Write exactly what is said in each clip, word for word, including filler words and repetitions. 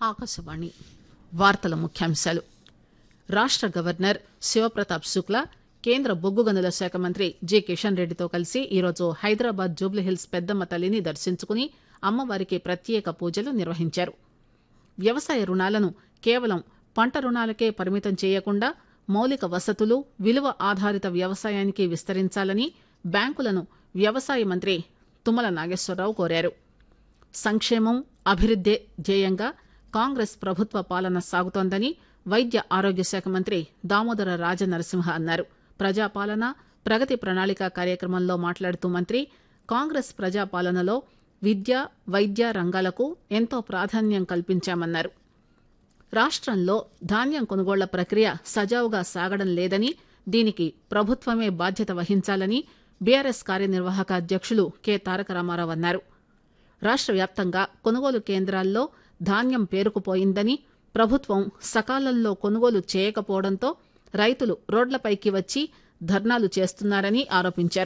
ఆకాశవాణి వార్తల ముఖ్యాంశాలు. రాష్ట గవర్నర్ శివప్రతాప్ శుక్లా కేంద్ర బొగ్గు గనుల శాఖ మంత్రి జి కిషన్ రెడ్డితో కలిసి ఈరోజు హైదరాబాద్ జూబ్లీహిల్స్ పెద్దమ్మ తల్లిని దర్శించుకుని అమ్మవారికి ప్రత్యేక పూజలు నిర్వహించారు. వ్యవసాయ రుణాలను కేవలం పంట రుణాలకే పరిమితం చేయకుండా మౌలిక వసతులు, విలువ ఆధారిత వ్యవసాయానికి విస్తరించాలని బ్యాంకులను వ్యవసాయ మంత్రి తుమ్మల నాగేశ్వరరావు కోరారు. సంక్షేమం, అభివృద్దే ధ్యేయంగా కాంగ్రెస్ ప్రభుత్వ పాలన సాగుతోందని వైద్య ఆరోగ్య శాఖ మంత్రి దామోదర రాజనరసింహ అన్నారు. ప్రజాపాలన, ప్రగతి ప్రణాళిక కార్యక్రమంలో మాట్లాడుతూ మంత్రి కాంగ్రెస్ ప్రజాపాలనలో విద్య, వైద్య రంగాలకు ఎంతో ప్రాధాన్యం కల్పించామన్నారు. రాష్టంలో ధాన్యం కొనుగోళ్ల ప్రక్రియ సజావుగా సాగడం లేదని, దీనికి ప్రభుత్వమే బాధ్యత వహించాలని బీఆర్ఎస్ కార్యనిర్వాహక అధ్యక్షులు కె తారక రామారావు అన్నారు. రాష్ట వ్యాప్తంగా కొనుగోలు కేంద్రాల్లో ధాన్యం పేరుకుపోయిందని, ప్రభుత్వం సకాలంలో కొనుగోలు చేయకపోవడంతో రైతులు రోడ్లపైకి వచ్చి ధర్నాలు చేస్తున్నారని ఆరోపించారు.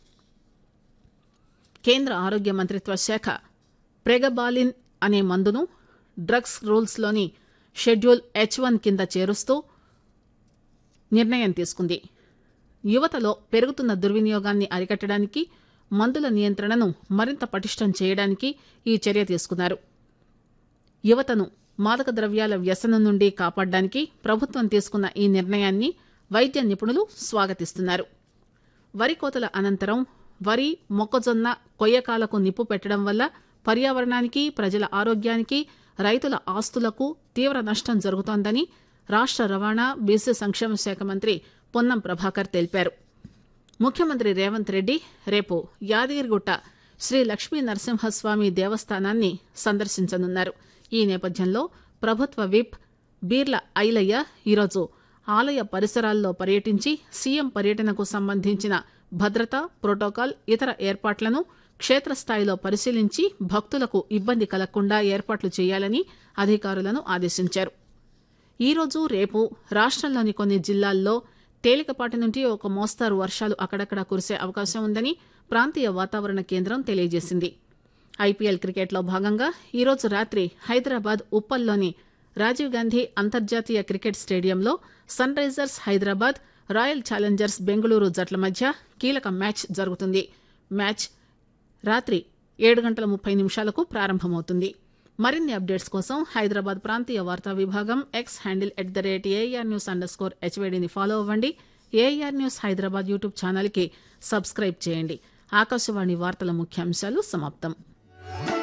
కేంద్ర ఆరోగ్య మంత్రిత్వ శాఖ ప్రెగబాలిన్ అనే మందును డ్రగ్స్ రూల్స్ లోని షెడ్యూల్ హెచ్ వన్ కింద చేరుస్తూ నిర్ణయం తీసుకుంది. యువతలో పెరుగుతున్న దుర్వినియోగాన్ని అరికట్టడానికి, మందుల నియంత్రణను మరింత పటిష్టం చేయడానికి ఈ చర్య తీసుకున్నారు. యువతను మాదక ద్రవ్యాల వ్యసనం నుండి కాపాడడానికి ప్రభుత్వం తీసుకున్న ఈ నిర్ణయాన్ని వైద్య నిపుణులు స్వాగతిస్తున్నారు. వరి కోతల అనంతరం వరి, మొక్కజొన్న కొయ్యకాలకు నిప్పు పెట్టడం వల్ల పర్యావరణానికి, ప్రజల ఆరోగ్యానికి, రైతుల ఆస్తులకు తీవ్ర నష్టం జరుగుతోందని రాష్ట రవాణా, బీసీ సంక్షేమ శాఖ మంత్రి పొన్నం ప్రభాకర్ తెలిపారు. ముఖ్యమంత్రి రేవంత్ రెడ్డి రేపు యాదగిరిగుట్ట శ్రీ లక్ష్మీ నరసింహస్వామి దేవస్థానాన్ని సందర్శించనున్నారు. ఈ నేపథ్యంలో ప్రభుత్వ విప్ బీర్ల ఐలయ్య ఈరోజు ఆలయ పరిసరాల్లో పర్యటించి సీఎం పర్యటనకు సంబంధించిన భద్రత, ప్రోటోకాల్, ఇతర ఏర్పాట్లను క్షేత్రస్థాయిలో పరిశీలించి భక్తులకు ఇబ్బంది కలగకుండా ఏర్పాట్లు చేయాలని అధికారులను ఆదేశించారు. ఈరోజు, రేపు రాష్టంలోని కొన్ని జిల్లాల్లో తేలికపాటి నుండి ఒక మోస్తారు వర్షాలు అక్కడక్కడా కురిసే అవకాశం ఉందని ప్రాంతీయ వాతావరణ కేంద్రం తెలియజేసింది. ఐపీఎల్ క్రికెట్లో భాగంగా ఈరోజు రాత్రి హైదరాబాద్ ఉప్పల్లోని రాజీవ్ గాంధీ అంతర్జాతీయ క్రికెట్ స్టేడియంలో sun Risers Hyderabad, royal Challengers Bengaluru జట్ల మధ్య కీలక మ్యాచ్ జరుగుతుంది. మ్యాచ్ రాత్రి ఏడు గంటల ముప్పై నిమిషాలకు ప్రారంభమవుతుంది. మరిన్ని అప్డేట్స్ కోసం హైదరాబాద్ ప్రాంతీయ వార్తా విభాగం X handle at the rate AR news under score హెచ్వేడిని follow అవ్వండి. ఏఆర్ న్యూస్ హైదరాబాద్ యూట్యూబ్ ఛానల్కి సబ్స్క్రైబ్ చేయండి. ఆకాశవాణి వార్తల ముఖ్యాంశాలు సమాప్తం.